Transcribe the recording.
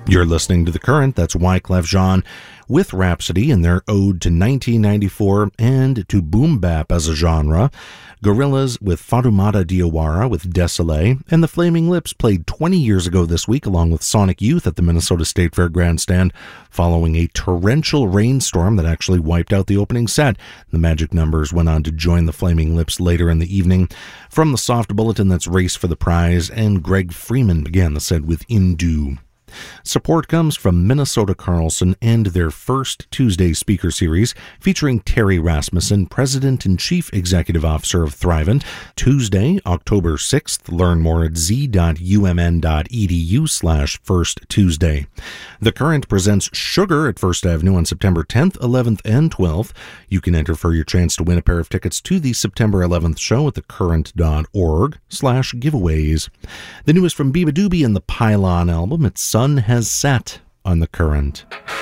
You're listening to The Current. That's Wyclef Jean with Rhapsody in their ode to 1994 and to boom bap as a genre. Gorillaz with Fatoumata Diawara with Désolé, and the Flaming Lips played 20 years ago this week along with Sonic Youth at the Minnesota State Fair Grandstand following a torrential rainstorm that actually wiped out the opening set. The Magic Numbers went on to join the Flaming Lips later in the evening. From the Soft Bulletin, that's Race for the Prize, and Greg Freeman began the set with Indu. Support comes from Minnesota Carlson and their First Tuesday speaker series featuring Terry Rasmussen, President and Chief Executive Officer of Thrivent. Tuesday, October 6th. Learn more at z.umn.edu/firsttuesday. The Current presents Sugar at First Avenue on September 10th, 11th, and 12th. You can enter for your chance to win a pair of tickets to the September 11th show at thecurrent.org/giveaways. The newest from Biba Doobie and the Pylon album, Its Sun Has Set on The Current.